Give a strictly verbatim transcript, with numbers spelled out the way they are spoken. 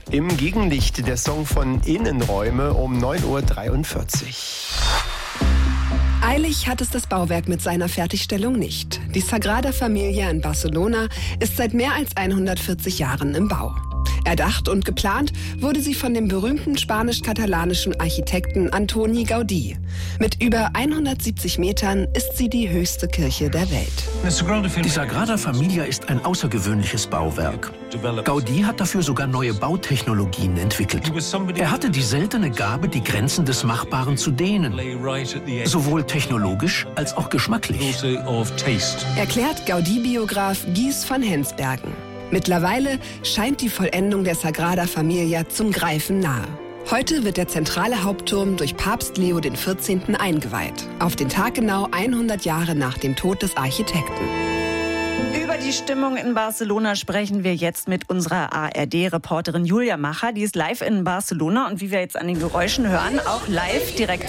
Im Gegenlicht der Song von Innenräume um neun Uhr dreiundvierzig. Eilig hat es das Bauwerk mit seiner Fertigstellung nicht. Die Sagrada Familia in Barcelona ist seit mehr als hundertvierzig Jahren im Bau. Erdacht und geplant wurde sie von dem berühmten spanisch-katalanischen Architekten Antoni Gaudí. Mit über hundertsiebzig Metern ist sie die höchste Kirche der Welt. Die Sagrada Familia ist ein außergewöhnliches Bauwerk. Gaudí hat dafür sogar neue Bautechnologien entwickelt. Er hatte die seltene Gabe, die Grenzen des Machbaren zu dehnen. Sowohl technologisch als auch geschmacklich. Erklärt Gaudí-Biograf Gies van Hensbergen. Mittlerweile scheint die Vollendung der Sagrada Familia zum Greifen nahe. Heute wird der zentrale Hauptturm durch Papst Leo der vierzehnte. Eingeweiht. Auf den Tag genau hundert Jahre nach dem Tod des Architekten. Über die Stimmung in Barcelona sprechen wir jetzt mit unserer A R D-Reporterin Julia Macher. Die ist live in Barcelona und wie wir jetzt an den Geräuschen hören, auch live direkt